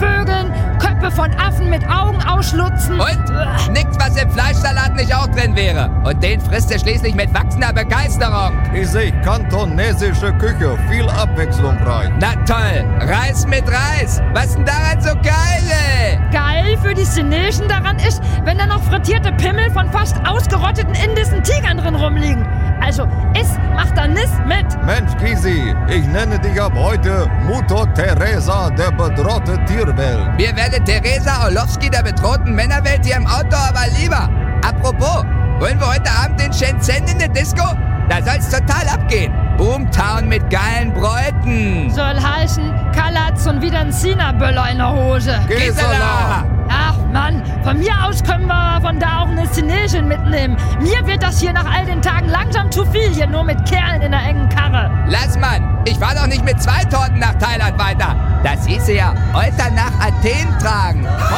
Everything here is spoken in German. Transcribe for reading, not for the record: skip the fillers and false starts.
Vögeln, Köpfe von Affen mit Augen ausschlutzen. Und? Nichts, was im Fleischsalat nicht auch drin wäre. Und den frisst er schließlich mit wachsender Begeisterung. Ich sehe kantonesische Küche, viel abwechslungsreich. Na toll, Reis mit Reis. Was denn daran so geil, ey? Geil für die Chinesen daran ist, wenn da noch frittierte Pimmel von fast ausgerotteten indischen Tigern drin rumliegen. Also, macht da nichts mit. Mensch, Gysi, ich nenne dich ab heute Mutter Teresa der bedrohten Tierwelt. Mir werde Teresa Orlowski der bedrohten Männerwelt hier im Outdoor aber lieber. Apropos, wollen wir heute Abend in Shenzhen in der Disco? Da soll's total abgehen. Boomtown mit geilen Bräuten. Soll heißen, Kalle hat schon wieder einen China-Böller in der Hose. Gisela! Ach Mann, von mir aus können wir von da auch eine Chinesin mitnehmen. Mir wird das hier nach all den Tagen langsam zu viel, hier nur mit Kerlen in der engen Karre. Lass Mann, ich fahr doch nicht mit 2 Torten nach Thailand weiter. Das hieße ja heute nach Athen tragen.